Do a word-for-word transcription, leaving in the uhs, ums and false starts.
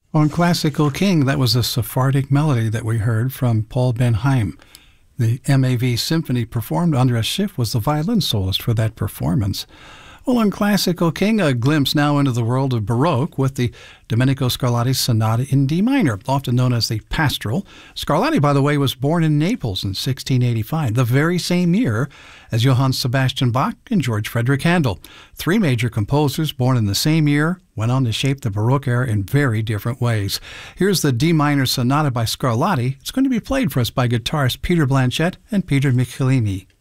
On Classical King, that was a Sephardic melody that we heard from Paul Ben Haim. The M A V Symphony performed. Andras Schiff was the violin soloist for that performance. Well, on Classical King, a glimpse now into the world of Baroque with the Domenico Scarlatti Sonata in D minor, often known as the Pastoral. Scarlatti, by the way, was born in Naples in sixteen eighty-five, the very same year as Johann Sebastian Bach and George Frederick Handel. Three major composers born in the same year went on to shape the Baroque era in very different ways. Here's the D minor Sonata by Scarlatti. It's going to be played for us by guitarists Peter Blanchett and Peter Michelini.